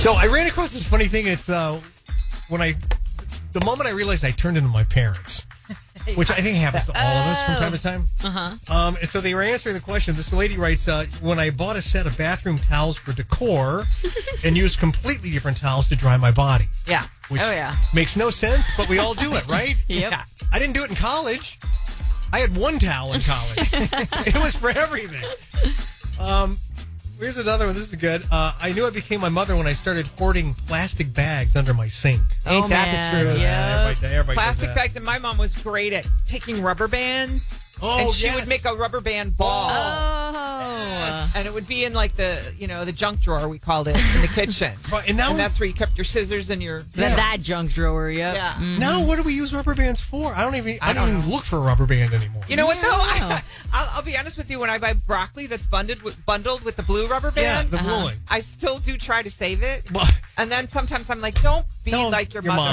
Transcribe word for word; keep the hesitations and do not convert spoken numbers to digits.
So I ran across this funny thing. It's uh, when I, the moment I realized I turned into my parents, which I think happens to all of us from time to time. Uh-huh. Um, and so they were answering the question. This lady writes, uh, when I bought a set of bathroom towels for decor and used completely different towels to dry my body. Yeah. Which oh, yeah. makes no sense, but we all do it, right? Yep. Yeah. I didn't do it in college. I had one towel in college. It was for everything. Um, here's another one. This is good. Uh, I knew I became my mother when I started hoarding plastic bags under my sink. Ain't Oh, that man. the truth? Yeah. Everybody, everybody does Plastic that. bags, and my mom was great at taking rubber bands. Oh, and she yes. would make a rubber band ball. Oh. And it would be in like the, you know, the junk drawer, we called it, in the kitchen. Right, and now, And that's where you kept your scissors and your... Yeah. That junk drawer, yep. Yeah. Mm. now what do we use rubber bands for? I don't even. I, I don't, don't even know. look for a rubber band anymore. You know what, though? Yeah. I, I'll, I'll be honest with you. When I buy broccoli that's bundled with, bundled with the blue rubber yeah, band, the blue one. I still do try to save it. Well, And then sometimes I'm like, don't be Don't, like your, your mother. mom.